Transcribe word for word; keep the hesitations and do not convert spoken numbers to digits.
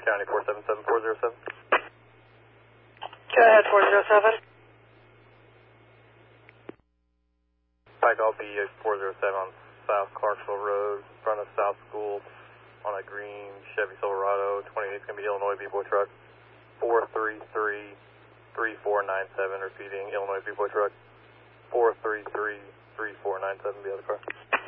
County four seven seven four zero seven. Go ahead, four zero seven. Pike, I'll be four zero seven on South Clarksville Road, in front of South School, on a green Chevy Silverado. twenty-eight is going to be Illinois B-Boy truck. four three three three four nine seven, repeating Illinois B-Boy truck. four three three three four nine seven, the other car.